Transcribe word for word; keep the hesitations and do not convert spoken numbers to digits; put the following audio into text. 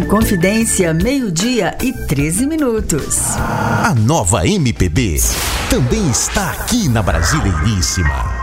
Confidência, meio-dia e treze minutos. A nova M P B também está aqui na Brasileiríssima.